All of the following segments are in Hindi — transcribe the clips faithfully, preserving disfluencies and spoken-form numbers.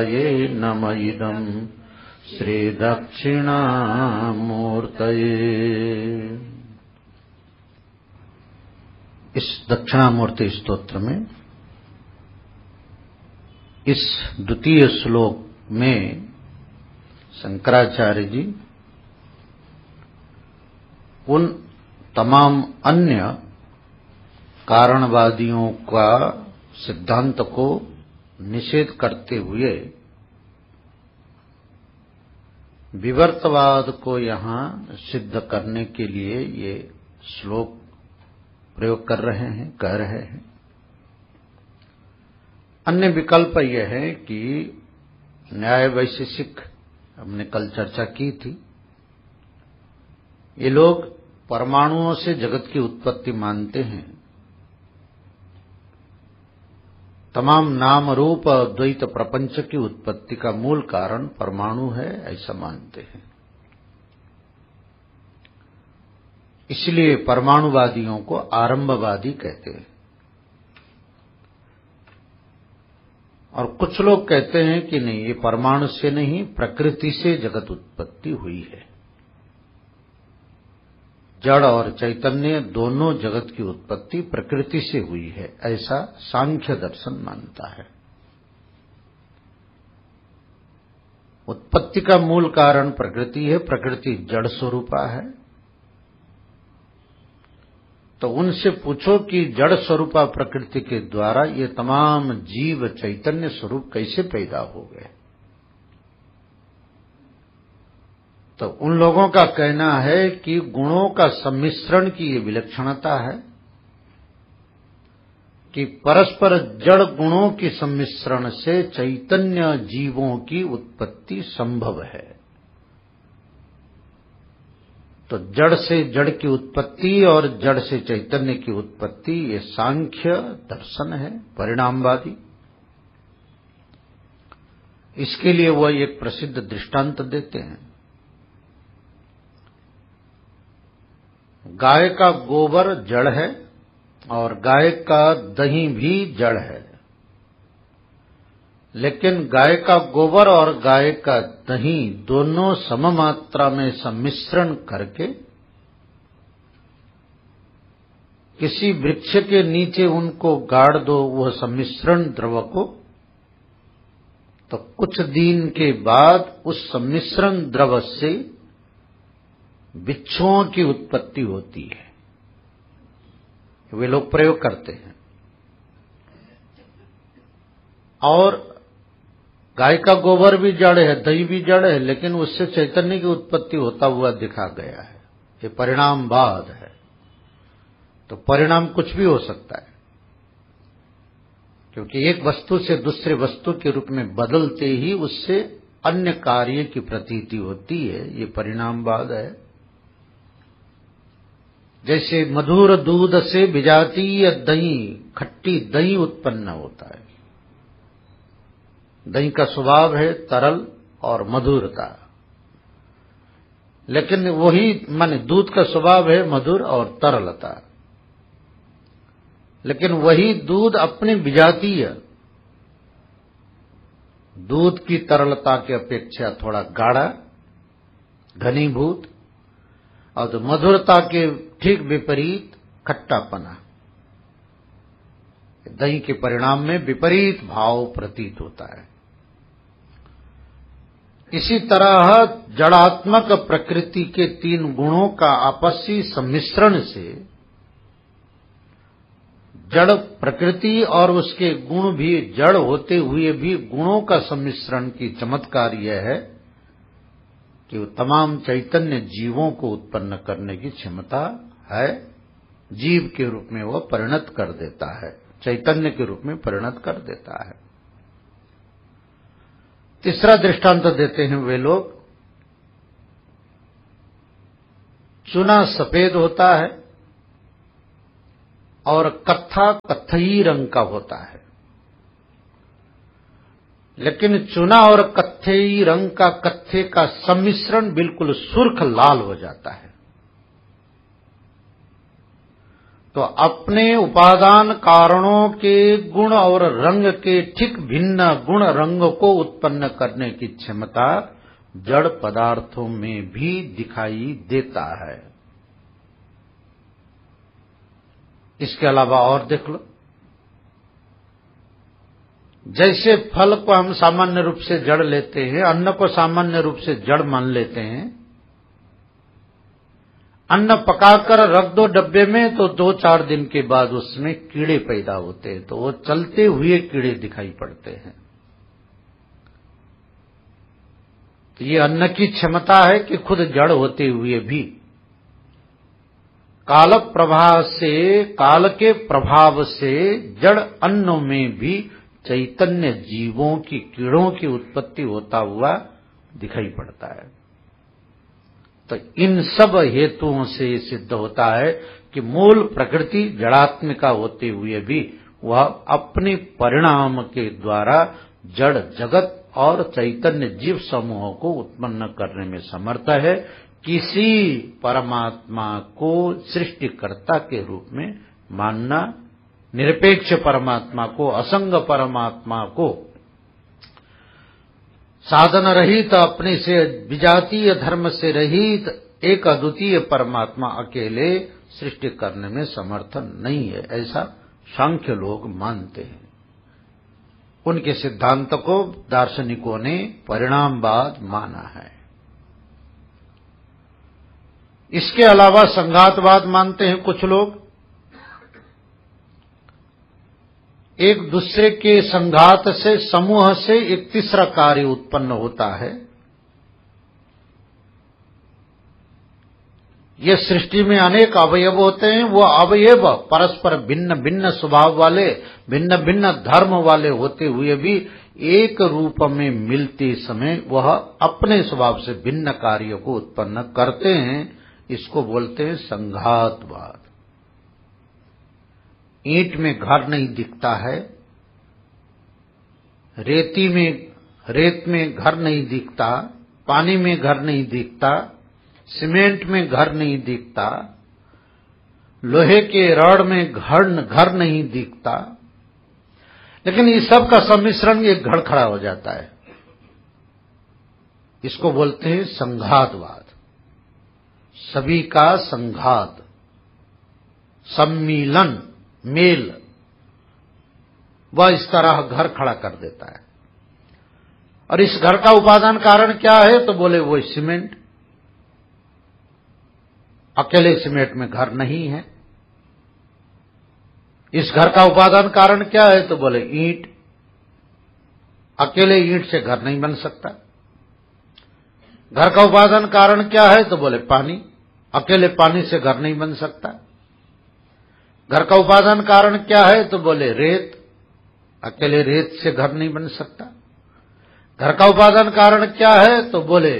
ये नम इदं श्रीदक्षिणामूर्तये। इस दक्षिणामूर्ति स्तोत्र में इस द्वितीय श्लोक में शंकराचार्य जी उन तमाम अन्य कारणवादियों का सिद्धांत को निषेध करते हुए विवर्तवाद को यहाँ सिद्ध करने के लिए ये श्लोक प्रयोग कर रहे हैं, कह रहे हैं। अन्य विकल्प यह है कि न्याय वैशेषिक हमने कल चर्चा की थी, ये लोग परमाणुओं से जगत की उत्पत्ति मानते हैं, तमाम नाम रूप द्वैत प्रपंच की उत्पत्ति का मूल कारण परमाणु है, ऐसा मानते हैं। इसलिए परमाणुवादियों को आरंभवादी कहते हैं। और कुछ लोग कहते हैं कि नहीं, ये परमाणु से नहीं प्रकृति से जगत उत्पत्ति हुई है। जड़ और चैतन्य दोनों जगत की उत्पत्ति प्रकृति से हुई है, ऐसा सांख्य दर्शन मानता है। उत्पत्ति का मूल कारण प्रकृति है, प्रकृति जड़ स्वरूपा है। तो उनसे पूछो कि जड़ स्वरूपा प्रकृति के द्वारा ये तमाम जीव चैतन्य स्वरूप कैसे पैदा हो गए। तो उन लोगों का कहना है कि गुणों का सम्मिश्रण की ये विलक्षणता है कि परस्पर जड़ गुणों के सम्मिश्रण से चैतन्य जीवों की उत्पत्ति संभव है। तो जड़ से जड़ की उत्पत्ति और जड़ से चैतन्य की उत्पत्ति ये सांख्य दर्शन है, परिणामवादी। इसके लिए वह एक प्रसिद्ध दृष्टांत देते हैं। गाय का गोबर जड़ है और गाय का दही भी जड़ है, लेकिन गाय का गोबर और गाय का दही दोनों सम मात्रा में सम्मिश्रण करके किसी वृक्ष के नीचे उनको गाड़ दो वह सम्मिश्रण द्रव को, तो कुछ दिन के बाद उस सम्मिश्रण द्रव से वृक्षों की उत्पत्ति होती है। वे लोग प्रयोग करते हैं। और गाय का गोबर भी जड़ है, दही भी जड़ है, लेकिन उससे चैतन्य की उत्पत्ति होता हुआ दिखा गया है। ये परिणामवाद है। तो परिणाम कुछ भी हो सकता है, क्योंकि एक वस्तु से दूसरे वस्तु के रूप में बदलते ही उससे अन्य कार्य की प्रतीति होती है। ये परिणामवाद है। जैसे मधुर दूध से विजातीय दही, खट्टी दही उत्पन्न होता है। दही का स्वभाव है तरल और मधुरता, लेकिन वही माने दूध का स्वभाव है मधुर और तरलता, लेकिन वही दूध अपने विजातीय दूध की तरलता की अपेक्षा थोड़ा गाढ़ा, घनीभूत, और तो मधुरता के ठीक विपरीत खट्टापना, दही के परिणाम में विपरीत भाव प्रतीत होता है। इसी तरह जड़ात्मक प्रकृति के तीन गुणों का आपसी सम्मिश्रण से जड़ प्रकृति और उसके गुण भी जड़ होते हुए भी गुणों का सम्मिश्रण की चमत्कार यह है कि वो तमाम चैतन्य जीवों को उत्पन्न करने की क्षमता है। जीव के रूप में वो परिणत कर देता है, चैतन्य के रूप में परिणत कर देता है। तीसरा दृष्टांत देते हैं वे लोग, चूना सफेद होता है और कत्था कत्थई रंग का होता है, लेकिन चूना और कत्थई रंग का कत्थे का सम्मिश्रण बिल्कुल सुर्ख लाल हो जाता है। तो अपने उपादान कारणों के गुण और रंग के ठीक भिन्न गुण रंग को उत्पन्न करने की क्षमता जड़ पदार्थों में भी दिखाई देता है। इसके अलावा और देख लो, जैसे फल को हम सामान्य रूप से जड़ लेते हैं, अन्न को सामान्य रूप से जड़ मान लेते हैं। अन्न पकाकर रख दो डब्बे में तो दो चार दिन के बाद उसमें कीड़े पैदा होते हैं, तो वो चलते हुए कीड़े दिखाई पड़ते हैं। तो ये अन्न की क्षमता है कि खुद जड़ होते हुए भी काल प्रभाव से, काल के प्रभाव से जड़ अन्नों में भी चैतन्य जीवों की, कीड़ों की उत्पत्ति होता हुआ दिखाई पड़ता है। तो इन सब हेतुओं से सिद्ध होता है कि मूल प्रकृति जड़ात्मिका होते हुए भी वह अपने परिणाम के द्वारा जड़ जगत और चैतन्य जीव समूहों को उत्पन्न करने में समर्थ है। किसी परमात्मा को सृष्टिकर्ता के रूप में मानना, निरपेक्ष परमात्मा को, असंग परमात्मा को साधन रहित, अपने से विजातीय धर्म से रहित एक अद्वितीय परमात्मा अकेले सृष्टि करने में समर्थ नहीं है, ऐसा सांख्य लोग मानते हैं। उनके सिद्धांत को दार्शनिकों ने परिणामवाद माना है। इसके अलावा संघातवाद मानते हैं कुछ लोग। एक दूसरे के संघात से, समूह से एक तीसरा कार्य उत्पन्न होता है। ये सृष्टि में अनेक अवयव होते हैं, वो अवयव परस्पर भिन्न भिन्न स्वभाव वाले, भिन्न भिन्न धर्म वाले होते हुए भी एक रूप में मिलते समय वह अपने स्वभाव से भिन्न कार्य को उत्पन्न करते हैं। इसको बोलते हैं संघातवाद। ईंट में घर नहीं दिखता है, रेती में, रेत में घर नहीं दिखता, पानी में घर नहीं दिखता, सीमेंट में घर नहीं दिखता, लोहे के रॉड में घर घर नहीं दिखता, लेकिन इस सब का सम्मिश्रण एक घर खड़ा हो जाता है। इसको बोलते हैं संघातवाद। सभी का संघात, सम्मिलन, मेल, वह इस तरह घर खड़ा कर देता है। और इस घर का उपादान कारण क्या है तो बोले वो सीमेंट। अकेले सीमेंट में घर नहीं है। इस घर का उपादान कारण क्या है तो बोले ईंट। अकेले ईंट से घर नहीं बन सकता। घर का उपादान कारण क्या है तो बोले पानी। अकेले पानी से घर नहीं बन सकता। घर का उपादान कारण क्या है तो बोले रेत। अकेले रेत से घर नहीं बन सकता। घर का उपादान कारण क्या है तो बोले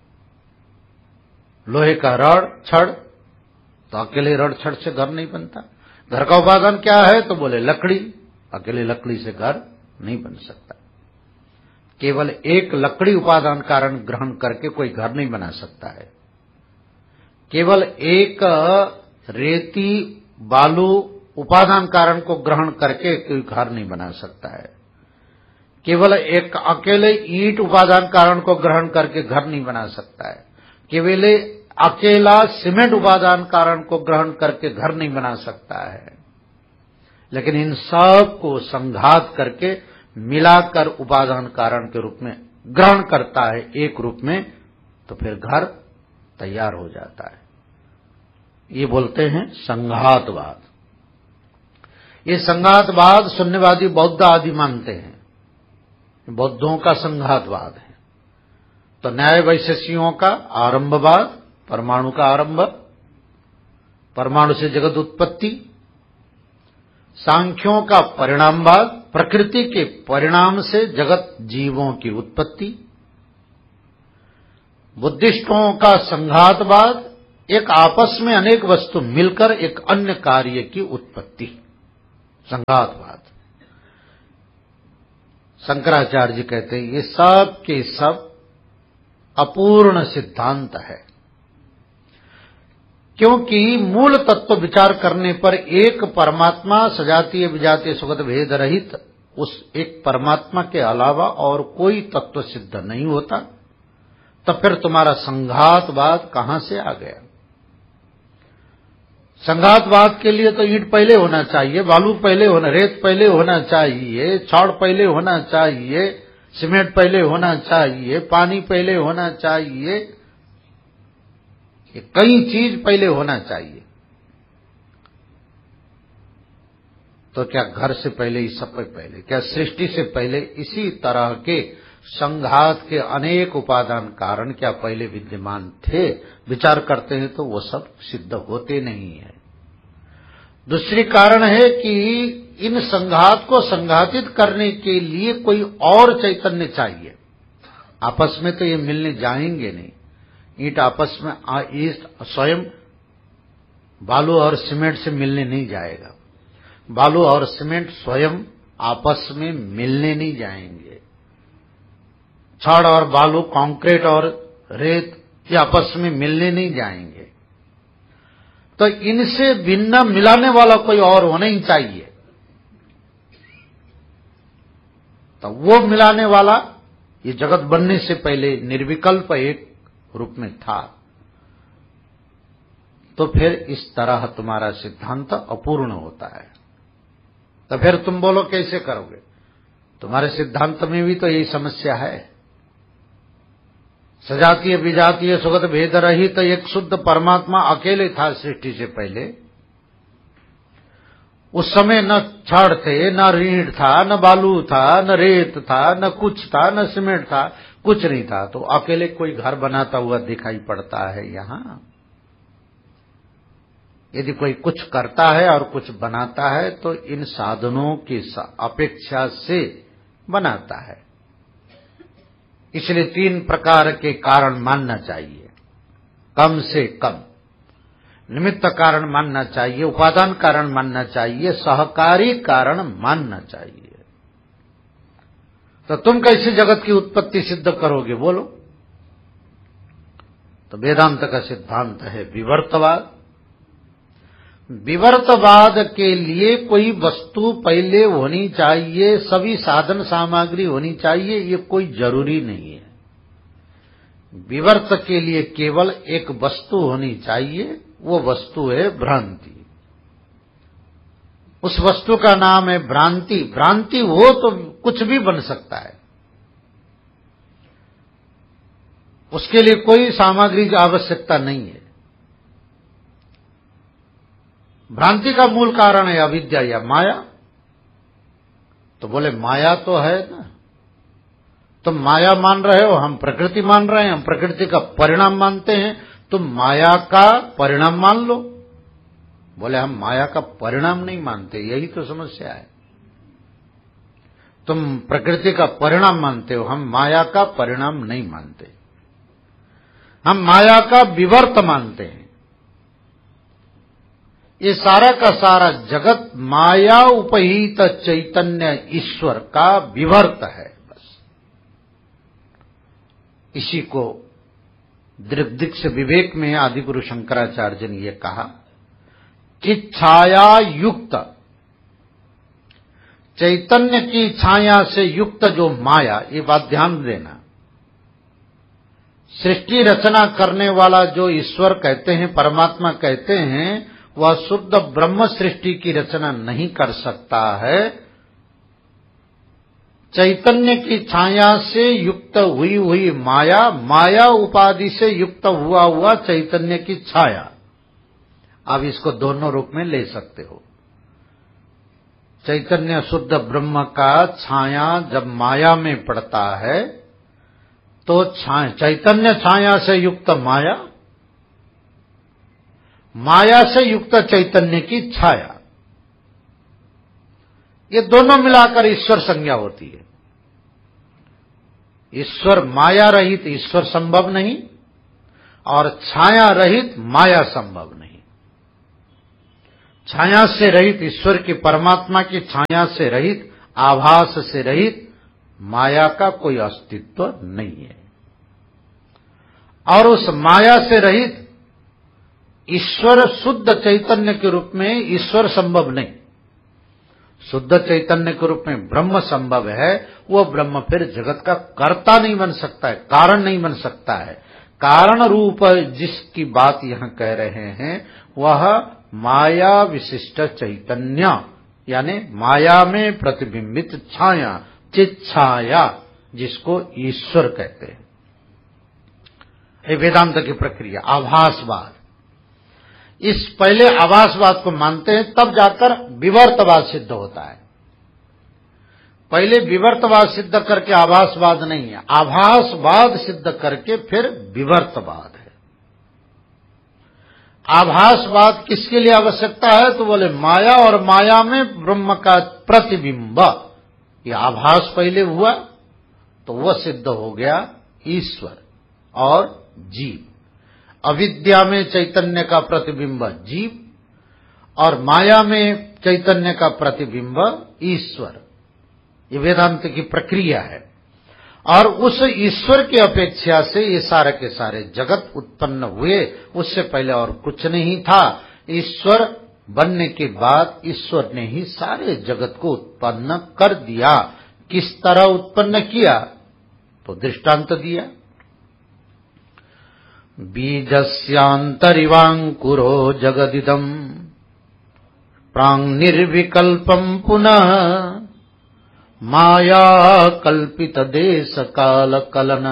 लोहे का रॉड, छड़, तो अकेले रॉड छड़ से घर नहीं बनता। घर का उपादान क्या है तो बोले लकड़ी। अकेले लकड़ी से घर नहीं बन सकता। केवल एक लकड़ी उपादान कारण ग्रहण करके कोई घर नहीं बना सकता है। केवल एक रेती बालू उपादान कारण को ग्रहण करके कोई घर नहीं बना सकता है। केवल एक अकेले ईंट उपादान कारण को ग्रहण करके घर नहीं बना सकता है। केवल अकेला सीमेंट उपादान कारण को ग्रहण करके घर नहीं बना सकता है। लेकिन इन सब को संघात करके मिलाकर उपादान कारण के रूप में ग्रहण करता है एक रूप में, तो फिर घर तैयार हो जाता है। ये बोलते हैं संघातवाद। ये संघातवाद शून्यवादी बौद्ध आदि मानते हैं। बौद्धों का संघातवाद है। तो न्याय वैशेषियों का आरंभवाद, परमाणु का आरंभ, परमाणु से जगत उत्पत्ति। सांख्यों का परिणामवाद, प्रकृति के परिणाम से जगत जीवों की उत्पत्ति। बुद्धिस्टों का संघातवाद, एक आपस में अनेक वस्तु मिलकर एक अन्य कार्य की उत्पत्ति, संघातवाद। शंकराचार्य जी कहते हैं ये सब के सब अपूर्ण सिद्धांत है। क्योंकि मूल तत्व विचार करने पर एक परमात्मा सजातीय विजातीय सुगत भेद रहित उस एक परमात्मा के अलावा और कोई तत्व सिद्ध नहीं होता, तो फिर तुम्हारा संघातवाद कहां से आ गया? संघातवाद के लिए तो ईंट पहले होना चाहिए, बालू पहले होना, रेत पहले होना चाहिए, छड़ पहले होना चाहिए, सीमेंट पहले होना चाहिए, पानी पहले होना चाहिए, ये कई चीज पहले होना चाहिए। तो क्या घर से पहले ही सब पहले, क्या सृष्टि से पहले इसी तरह के संघात के अनेक उपादान कारण क्या पहले विद्यमान थे? विचार करते हैं तो वो सब सिद्ध होते नहीं है। दूसरी कारण है कि इन संघात को संघातित करने के लिए कोई और चैतन्य चाहिए। आपस में तो ये मिलने जाएंगे नहीं। ईंट आपस में ईंट स्वयं बालू और सीमेंट से मिलने नहीं जाएगा, बालू और सीमेंट स्वयं आपस में मिलने नहीं जाएंगे, छड़ और बालू, कंक्रीट और रेत ये आपस में मिलने नहीं जाएंगे। तो इनसे भिन्न मिलाने वाला कोई और होना ही चाहिए। तो वो मिलाने वाला ये जगत बनने से पहले निर्विकल्प एक रूप में था। तो फिर इस तरह तुम्हारा सिद्धांत अपूर्ण होता है। तो फिर तुम बोलो कैसे करोगे? तुम्हारे सिद्धांत में भी तो यही समस्या है। सजातीय विजातीय सुगत भेद रहित तो एक शुद्ध परमात्मा अकेले था सृष्टि से पहले। उस समय न छड़ थे, न रीढ़ था, न बालू था, न रेत था, न कुछ था, न सीमेंट था, कुछ नहीं था। तो अकेले कोई घर बनाता हुआ दिखाई पड़ता है यहां? यदि कोई कुछ करता है और कुछ बनाता है तो इन साधनों की अपेक्षा से बनाता है। इसलिए तीन प्रकार के कारण मानना चाहिए, कम से कम। निमित्त कारण मानना चाहिए, उपादान कारण मानना चाहिए, सहकारी कारण मानना चाहिए। तो तुम कैसे जगत की उत्पत्ति सिद्ध करोगे बोलो? तो वेदांत का सिद्धांत है विवर्तवाद। विवर्तवाद के लिए कोई वस्तु पहले होनी चाहिए, सभी साधन सामग्री होनी चाहिए, ये कोई जरूरी नहीं है। विवर्त के लिए केवल एक वस्तु होनी चाहिए, वो वस्तु है भ्रांति। उस वस्तु का नाम है भ्रांति। भ्रांति हो तो कुछ भी बन सकता है, उसके लिए कोई सामग्री की आवश्यकता नहीं है। भ्रांति का मूल कारण है अविद्या या माया। तो बोले माया तो है ना, तुम माया मान रहे हो, हम प्रकृति मान रहे हैं, हम प्रकृति का परिणाम मानते हैं, तुम माया का परिणाम मान लो। बोले हम माया का परिणाम नहीं मानते, यही तो समस्या है। तुम प्रकृति का परिणाम मानते हो, हम माया का परिणाम नहीं मानते, हम माया का विवर्त मानते हैं। ये सारा का सारा जगत माया उपहित चैतन्य ईश्वर का विवर्त है बस। इसी को दृग्दिक्ष विवेक में आदिगुरु शंकराचार्य ने यह कहा कि छाया युक्त, चैतन्य की छाया से युक्त जो माया, ये बात ध्यान देना, सृष्टि रचना करने वाला जो ईश्वर कहते हैं, परमात्मा कहते हैं, वह शुद्ध ब्रह्म सृष्टि की रचना नहीं कर सकता है। चैतन्य की छाया से युक्त हुई हुई माया, माया उपाधि से युक्त हुआ हुआ चैतन्य की छाया। आप इसको दोनों रूप में ले सकते हो। चैतन्य शुद्ध ब्रह्म का छाया जब माया में पड़ता है तो छाया, चैतन्य छाया से युक्त माया, माया से युक्त चैतन्य की छाया, ये दोनों मिलाकर ईश्वर संज्ञा होती है। ईश्वर माया रहित ईश्वर संभव नहीं और छाया रहित माया संभव नहीं। छाया से रहित ईश्वर की, परमात्मा की छाया से रहित, आभास से रहित माया का कोई अस्तित्व नहीं है। और उस माया से रहित ईश्वर शुद्ध चैतन्य के रूप में ईश्वर संभव नहीं, शुद्ध चैतन्य के रूप में ब्रह्म संभव है। वो ब्रह्म फिर जगत का कर्ता नहीं बन सकता है, कारण नहीं बन सकता है। कारण रूप जिसकी बात यहां कह रहे हैं वह माया विशिष्ट चैतन्य, यानी माया में प्रतिबिंबित छाया, चित छाया, जिसको ईश्वर कहते हैं। ये वेदांत की प्रक्रिया आभासवाद। इस पहले आभासवाद को मानते हैं, तब जाकर विवर्तवाद सिद्ध होता है। पहले विवर्तवाद सिद्ध करके आभासवाद नहीं है, आभासवाद सिद्ध करके फिर विवर्तवाद है। आभासवाद किसके लिए आवश्यकता है? तो बोले माया, और माया में ब्रह्म का प्रतिबिंब। ये आभास पहले हुआ तो वह सिद्ध हो गया ईश्वर और जीव। अविद्या में चैतन्य का प्रतिबिंब जीव, और माया में चैतन्य का प्रतिबिंब ईश्वर। ये वेदांत की प्रक्रिया है। और उस ईश्वर की अपेक्षा से ये सारे के सारे जगत उत्पन्न हुए, उससे पहले और कुछ नहीं था। ईश्वर बनने के बाद ईश्वर ने ही सारे जगत को उत्पन्न कर दिया। किस तरह उत्पन्न किया? तो दृष्टांत दिया। बीजस्यान्तरिवाङ्कुरो जगदिदम् प्राङ्निर्विकल्पम् पुनः माया कल्पितदेशकालकलन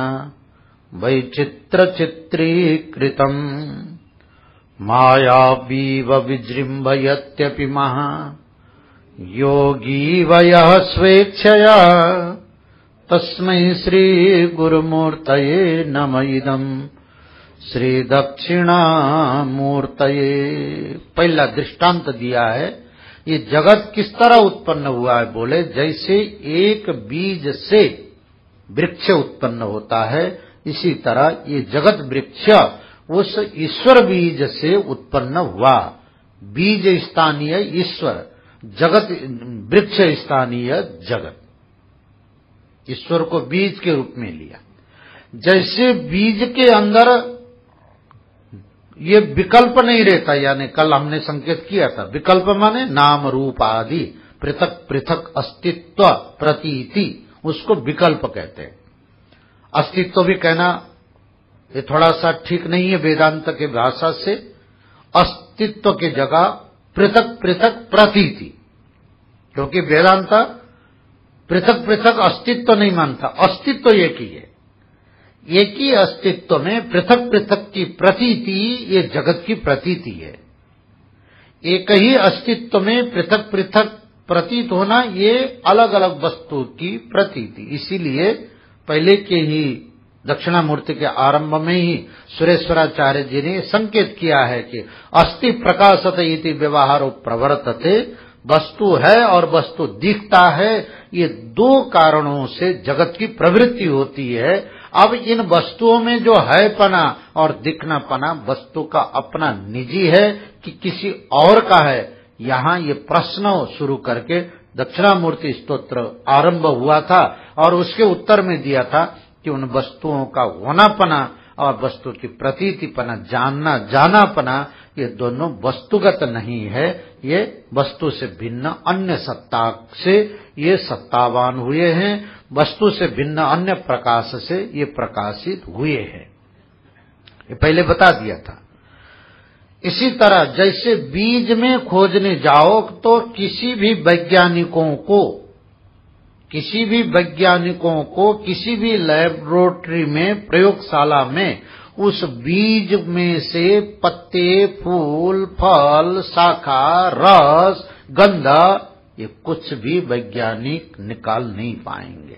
वैचित्रचित्रीकृतम् मायावीव विजृम्भयत्यपि महा योगी वयः स्वेच्छया तस्मै श्रीगुरुमूर्तये नम इदम् श्री दक्षिणामूर्तये। पहला दृष्टांत दिया है। ये जगत किस तरह उत्पन्न हुआ है? बोले जैसे एक बीज से वृक्ष उत्पन्न होता है, इसी तरह ये जगत वृक्ष उस ईश्वर बीज से उत्पन्न हुआ। बीज स्थानीय ईश्वर, जगत वृक्ष स्थानीय जगत। ईश्वर को बीज के रूप में लिया। जैसे बीज के अंदर ये विकल्प नहीं रहता, यानी कल हमने संकेत किया था, विकल्प माने नाम रूप आदि पृथक पृथक अस्तित्व प्रतीति, उसको विकल्प कहते हैं। अस्तित्व भी कहना ये थोड़ा सा ठीक नहीं है वेदांत के भाषा से। अस्तित्व की जगह पृथक पृथक प्रतीति, क्योंकि वेदांत पृथक पृथक अस्तित्व नहीं मानता। अस्तित्व एक ही है, एक ही अस्तित्व में पृथक पृथक की प्रतीति, ये जगत की प्रतीति है। एक ही अस्तित्व में पृथक पृथक प्रतीत होना, ये अलग अलग वस्तु की प्रतीति। इसीलिए पहले के ही दक्षिणामूर्ति के आरंभ में ही सुरेश्वराचार्य जी ने संकेत किया है कि अस्ति प्रकाशत इति व्यवहारो प्रवर्तते। वस्तु है और वस्तु दिखता है, ये दो कारणों से जगत की प्रवृत्ति होती है। अब इन वस्तुओं में जो है पना और दिखना पना वस्तु का अपना निजी है कि किसी और का है, यहाँ ये प्रश्न शुरू करके दक्षिणामूर्ति स्तोत्र आरंभ हुआ था और उसके उत्तर में दिया था कि उन वस्तुओं का होनापना और वस्तु की प्रतीतिपना, जानना जानापना, ये दोनों वस्तुगत नहीं है। ये वस्तु से भिन्न अन्य सत्ता से ये सत्तावान हुए हैं, वस्तु से भिन्न अन्य प्रकाश से ये प्रकाशित हुए हैं। ये पहले बता दिया था। इसी तरह जैसे बीज में खोजने जाओ तो किसी भी वैज्ञानिकों को किसी भी वैज्ञानिकों को किसी भी लैबोरेटरी में, प्रयोगशाला में उस बीज में से पत्ते, फूल, फल, शाखा, रस, गंध, ये कुछ भी वैज्ञानिक निकाल नहीं पाएंगे।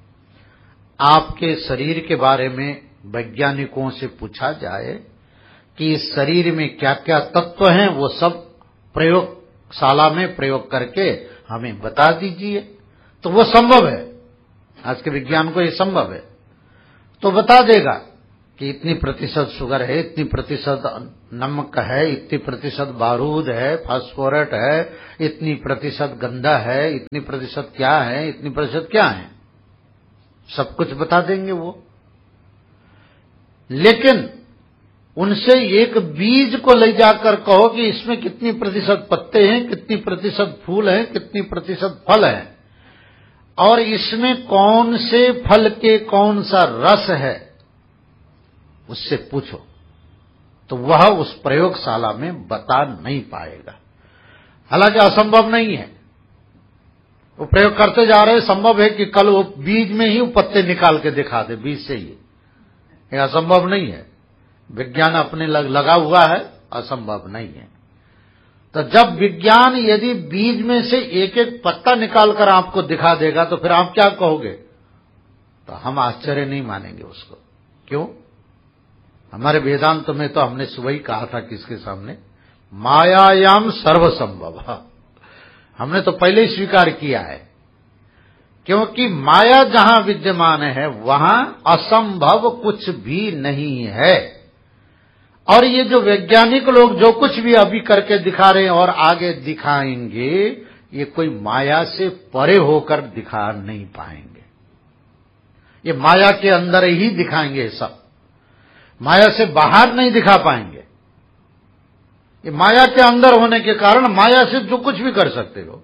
आपके शरीर के बारे में वैज्ञानिकों से पूछा जाए कि इस शरीर में क्या क्या तत्व हैं, वो सब प्रयोगशाला में प्रयोग करके हमें बता दीजिए, तो वो संभव है। आज के विज्ञान को ये संभव है, तो बता देगा कि इतनी प्रतिशत शुगर है, इतनी प्रतिशत नमक है, इतनी प्रतिशत बारूद है, फास्फोरेट है, इतनी प्रतिशत गंधा है, इतनी प्रतिशत क्या है, इतनी प्रतिशत क्या है, सब कुछ बता देंगे वो। लेकिन उनसे एक बीज को ले जाकर कहो कि इसमें कितनी प्रतिशत पत्ते हैं, कितनी प्रतिशत फूल हैं, कितनी प्रतिशत फल हैं, और इसमें कौन से फल के कौन सा रस है, उससे पूछो, तो वह उस प्रयोगशाला में बता नहीं पाएगा। हालांकि असंभव नहीं है, वो प्रयोग करते जा रहे, संभव है कि कल वो बीज में ही वो पत्ते निकाल के दिखा दे, बीज से ही। ये असंभव नहीं है, विज्ञान अपने लग, लगा हुआ है, असंभव नहीं है। तो जब विज्ञान यदि बीज में से एक एक पत्ता निकालकर आपको दिखा देगा तो फिर आप क्या कहोगे? तो हम आश्चर्य नहीं मानेंगे उसको। क्यों? हमारे वेदांत में तो हमने सुबह ही कहा था किसके सामने, मायायाम सर्वसंभव। हमने तो पहले ही स्वीकार किया है, क्योंकि माया जहां विद्यमान है वहां असंभव कुछ भी नहीं है। और ये जो वैज्ञानिक लोग जो कुछ भी अभी करके दिखा रहे हैं और आगे दिखाएंगे, ये कोई माया से परे होकर दिखा नहीं पाएंगे। ये माया के अंदर ही दिखाएंगे, सब माया से बाहर नहीं दिखा पाएंगे। ये माया के अंदर होने के कारण माया से जो कुछ भी कर सकते हो।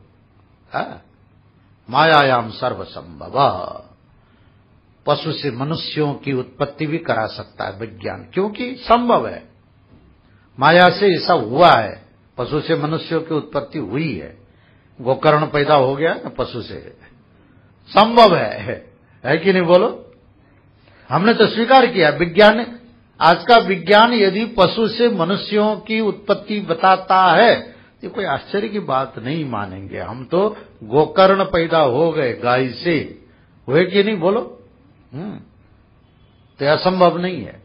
मायायाम सर्वसंभव। पशु से मनुष्यों की उत्पत्ति भी करा सकता है विज्ञान, क्योंकि संभव है, माया से ऐसा हुआ है। पशु से मनुष्यों की उत्पत्ति हुई है, गोकर्ण पैदा हो गया ना पशु से, संभव है, है, है कि नहीं बोलो? हमने तो स्वीकार किया। विज्ञान, आज का विज्ञान यदि पशु से मनुष्यों की उत्पत्ति बताता है, ये कोई आश्चर्य की बात नहीं मानेंगे हम। तो गोकर्ण पैदा हो गए गाय से, हुए कि नहीं बोलो? हम्म तो असंभव नहीं है।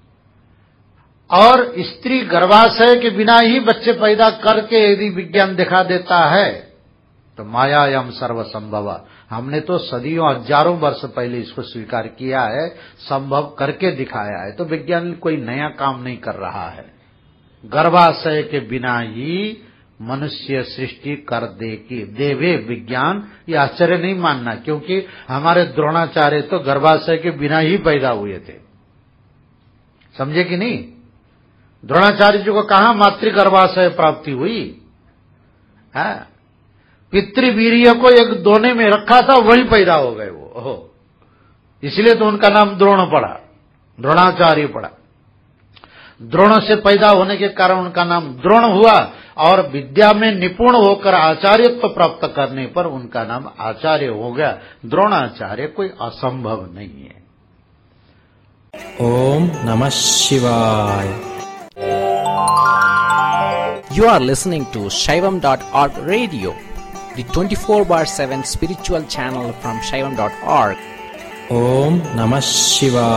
और स्त्री गर्भाशय के बिना ही बच्चे पैदा करके यदि विज्ञान दिखा देता है तो मायायाम सर्वसंभव। हमने तो सदियों हजारों वर्ष पहले इसको स्वीकार किया है, संभव करके दिखाया है। तो विज्ञान कोई नया काम नहीं कर रहा है। गर्भाशय के बिना ही मनुष्य सृष्टि कर दे कि देवे विज्ञान, ये आश्चर्य नहीं मानना, क्योंकि हमारे द्रोणाचार्य तो गर्भाशय के बिना ही पैदा हुए थे। समझे कि नहीं? द्रोणाचार्य जी को कहां मातृ गर्भाशय प्राप्ति हुई है? पितृवीर्य को एक दोने में रखा था, वही पैदा हो गए वो। ओहो, इसलिए तो उनका नाम द्रोण पड़ा, द्रोणाचार्य पड़ा। द्रोण से पैदा होने के कारण उनका नाम द्रोण हुआ, और विद्या में निपुण होकर आचार्यत्व प्राप्त करने पर उनका नाम आचार्य हो गया। द्रोणाचार्य कोई असंभव नहीं है। ओम नमः शिवाय। You are listening to Shaivam dot org radio, the twenty-four bar seven spiritual channel from Shaivam dot org. Om Namah Shivaya.